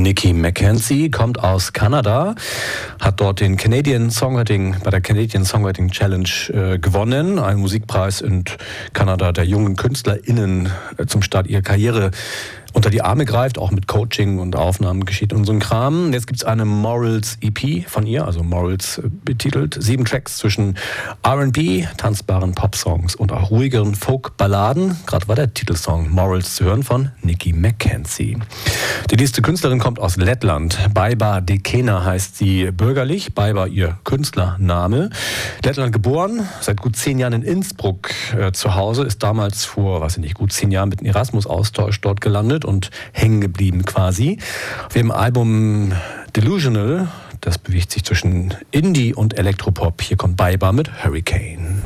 Nikki Mackenzie kommt aus Kanada, hat dort den bei der Canadian Songwriting Challenge gewonnen, einen Musikpreis in Kanada der jungen KünstlerInnen zum Start ihrer Karriere unter die Arme greift, auch mit Coaching und Aufnahmen geschieht und so ein Kram. Jetzt gibt es eine Morals EP von ihr, also Morals betitelt. 7 Tracks zwischen R&B, tanzbaren Popsongs und auch ruhigeren Folk-Balladen. Gerade war der Titelsong Morals zu hören von Nikki Mackenzie. Die nächste Künstlerin kommt aus Lettland. Baiba Dekena heißt sie bürgerlich. Baiba ihr Künstlername. Lettland geboren, seit gut 10 Jahren in Innsbruck zu Hause, ist damals vor, gut 10 Jahren mit einem Erasmus-Austausch dort gelandet und hängen geblieben quasi. Auf ihrem Album Delusional, das bewegt sich zwischen Indie und Elektropop. Hier kommt Baiba mit Hurricane.